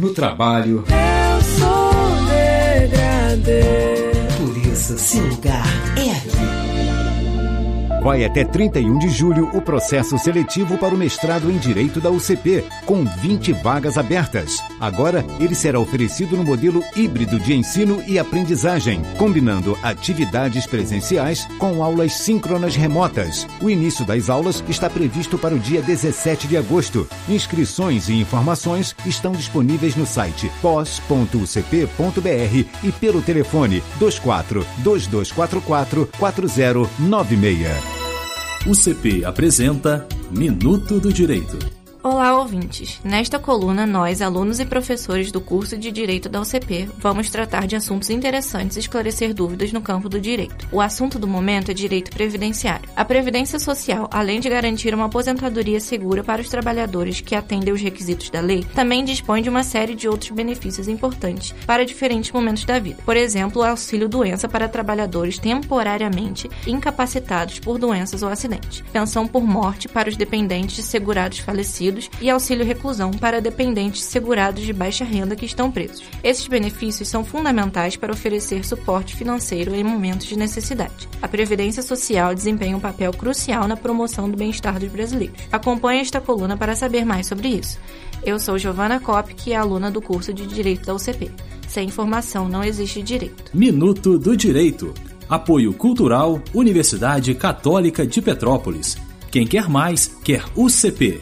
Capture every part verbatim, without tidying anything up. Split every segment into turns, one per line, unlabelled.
no trabalho.
Eu sou degradê.
Por isso, seu lugar é aqui.
Vai até trinta e um de julho o processo seletivo para o mestrado em Direito da U C P, com vinte vagas abertas. Agora, ele será oferecido no modelo híbrido de ensino e aprendizagem, combinando atividades presenciais com aulas síncronas remotas. O início das aulas está previsto para o dia dezessete de agosto. Inscrições e informações estão disponíveis no site pos ponto u c p ponto b r e pelo telefone dois quatro dois dois quatro quatro quatro zero nove seis.
U C P apresenta Minuto do Direito.
Olá, ouvintes! Nesta coluna, nós, alunos e professores do curso de Direito da U C P, vamos tratar de assuntos interessantes e esclarecer dúvidas no campo do direito. O assunto do momento é direito previdenciário. A Previdência Social, além de garantir uma aposentadoria segura para os trabalhadores que atendem os requisitos da lei, também dispõe de uma série de outros benefícios importantes para diferentes momentos da vida. Por exemplo, o auxílio-doença para trabalhadores temporariamente incapacitados por doenças ou acidentes, pensão por morte para os dependentes de segurados falecidos e auxílio reclusão para dependentes segurados de baixa renda que estão presos. Esses benefícios são fundamentais para oferecer suporte financeiro em momentos de necessidade. A Previdência Social desempenha um papel crucial na promoção do bem-estar dos brasileiros. Acompanhe esta coluna para saber mais sobre isso. Eu sou Giovana Kopp, que é aluna do curso de Direito da U C P. Sem informação não existe direito.
Minuto do Direito. Apoio Cultural, Universidade Católica de Petrópolis. Quem quer mais, quer U C P.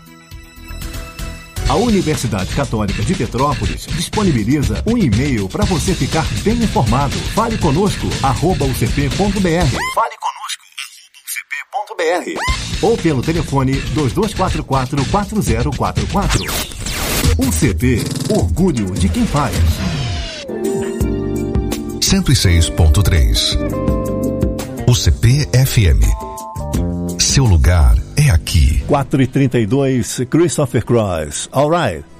A Universidade Católica de Petrópolis disponibiliza um e-mail para você ficar bem informado. Fale conosco, arroba u c p ponto b r. Fale conosco, arroba u c p ponto b r. Ou pelo telefone dois dois quatro quatro quatro zero quatro quatro. U C P, orgulho de quem faz.
cento e seis ponto três. U C P F M. Seu lugar é aqui.
quatro e trinta e dois, Christopher Cross. All right.